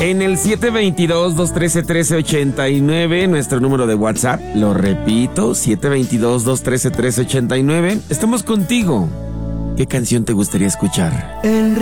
En el 722-213-1389, nuestro número de WhatsApp. Lo repito, 722-213-1389. Estamos contigo. ¿Qué canción te gustaría escuchar?